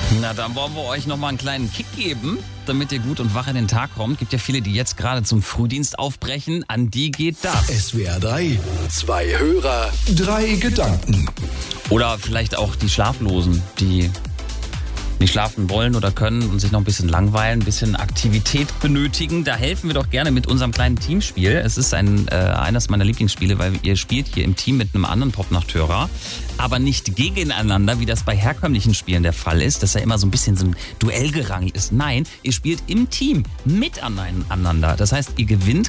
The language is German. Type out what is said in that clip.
Na, dann wollen wir euch nochmal einen kleinen Kick geben, damit ihr gut und wach in den Tag kommt. Gibt ja viele, die jetzt gerade zum Frühdienst aufbrechen. An die geht das. SWR 3, 2 Hörer, 3 Gedanken. Oder vielleicht auch die Schlaflosen, die nicht schlafen wollen oder können und sich noch ein bisschen langweilen, ein bisschen Aktivität benötigen. Da helfen wir doch gerne mit unserem kleinen Teamspiel. Es ist eines meiner Lieblingsspiele, weil ihr spielt hier im Team mit einem anderen Popnachthörer, aber nicht gegeneinander, wie das bei herkömmlichen Spielen der Fall ist, dass ja immer so ein bisschen so ein Duellgerangel ist. Nein, ihr spielt im Team miteinander. Das heißt, ihr gewinnt